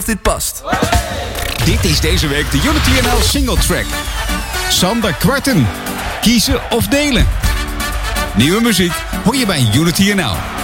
dit past. Dit is deze week de Unity NL single track. Sander Kwarten. Kiezen of delen. Nieuwe muziek hoor je bij Unity NL.